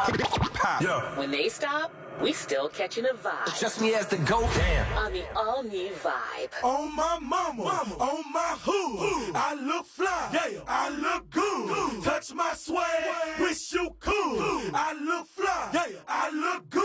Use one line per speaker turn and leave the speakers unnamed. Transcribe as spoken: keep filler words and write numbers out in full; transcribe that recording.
Yeah.
When they stop, we still catching a vibe.
Just me as the GOAT.
Damn.
On the all-new Vibe.
On my mama, mama. On my hood, I look fly, yeah. I look good, touch my swag, wish you could, I look